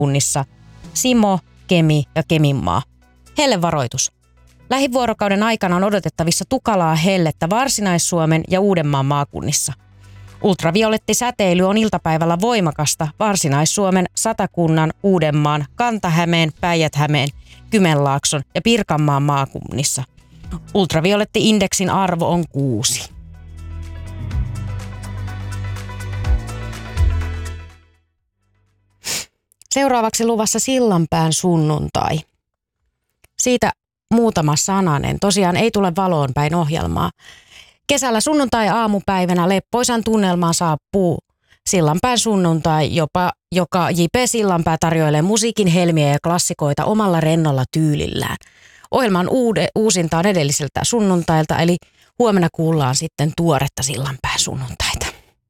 maakunnissa Simo, Kemi ja Keminmaa. Hellevaroitus. Lähivuorokauden aikana on odotettavissa tukalaa hellettä Varsinais-Suomen ja Uudenmaan maakunnissa. Ultraviolettisäteily on iltapäivällä voimakasta Varsinais-Suomen, Satakunnan, Uudenmaan, Kanta-Hämeen, Päijät-Hämeen, Kymenlaakson ja Pirkanmaan maakunnissa. Ultravioletti-indeksin arvo on 6. Seuraavaksi luvassa Sillanpään sunnuntai. Siitä muutama sananen. Tosiaan ei tule valoon päin ohjelmaa. Kesällä sunnuntai-aamupäivänä leppoisan tunnelmaan saapuu Sillanpään sunnuntai, joka J.P. Sillanpää tarjoilee musiikin helmiä ja klassikoita omalla rennolla tyylillään. Ohjelman uusinta on edelliseltä sunnuntailta, eli huomenna kuullaan sitten tuoretta Sillanpään sunnuntaita.